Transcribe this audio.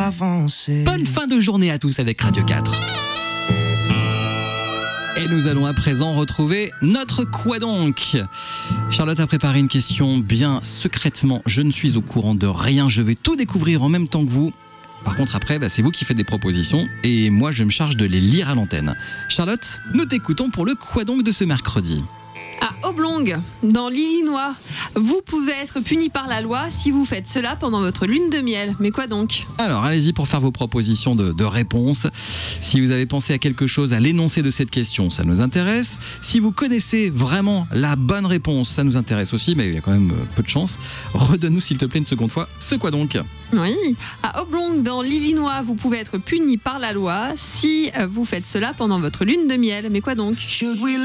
avancer. Bonne fin de journée à tous avec Radio 4. Et nous allons à présent retrouver notre Quoi donc ? Charlotte a préparé une question bien secrètement. Je ne suis au courant de rien, je vais tout découvrir en même temps que vous. Par contre, après, c'est vous qui faites des propositions et moi, je me charge de les lire à l'antenne. Charlotte, nous t'écoutons pour le Quoi donc de ce mercredi. À Oblong, dans l'Illinois, vous pouvez être puni par la loi si vous faites cela pendant votre lune de miel. Mais quoi donc ? Alors, allez-y pour faire vos propositions de réponse. Si vous avez pensé à quelque chose à l'énoncé de cette question, ça nous intéresse. Si vous connaissez vraiment la bonne réponse, ça nous intéresse aussi, mais il y a quand même peu de chance. Redonne-nous, s'il te plaît, une seconde fois, ce quoi donc ? Oui, à Oblong, dans l'Illinois, vous pouvez être puni par la loi si vous faites cela pendant votre lune de miel. Mais quoi donc ? Should we